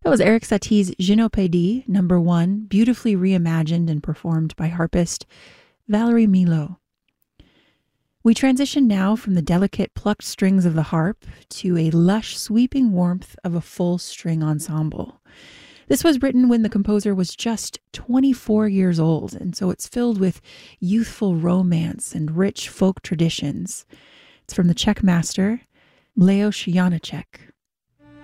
That was Eric Satie's Je ne peux dire, number 1, beautifully reimagined and performed by harpist Valerie Milo. We transition now from the delicate plucked strings of the harp to a lush sweeping warmth of a full string ensemble. This was written when the composer was just 24 years old, and so it's filled with youthful romance and rich folk traditions. It's from the Czech master, Leos Janáček.